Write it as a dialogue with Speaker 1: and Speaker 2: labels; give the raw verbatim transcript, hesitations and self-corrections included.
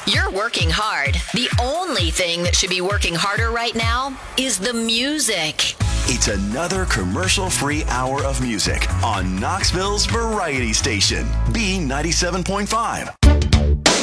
Speaker 1: You're working hard. The only thing that should be working harder right now is the music.
Speaker 2: It's another commercial-free hour of music on Knoxville's Variety Station, B ninety-seven point five.